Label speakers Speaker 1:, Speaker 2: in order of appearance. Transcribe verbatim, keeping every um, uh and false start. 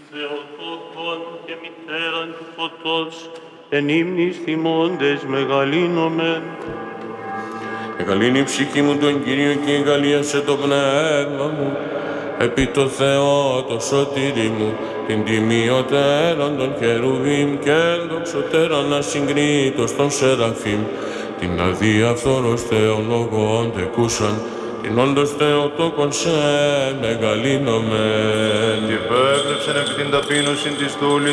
Speaker 1: Θεοτόκον και μητέραν του φωτός, εν ύμνης θυμώντες μεγαλύνομεν.
Speaker 2: Εγκαλύνει η ψυχή μου τον Κύριο και εγκαλίασε το πνεύμα μου, επί το Θεό το σωτήρι μου, την τιμιωτέραν των χερουβίμ και δοξωτέραν ασυγκρίτως των σεραφείμ, την αδιαφθόρος Θεολογών τεκούσαν, την όντως Θεοτόκον σε μεγαλύνομεν.
Speaker 3: Και επέβλεψεν επί την ταπείνωσιν της τούλη